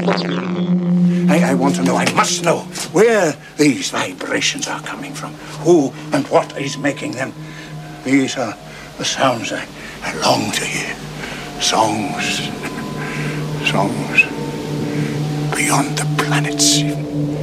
I want to know, I must know, where these vibrations are coming from. Who and what is making them. These are the sounds I long to hear. Songs beyond the planets.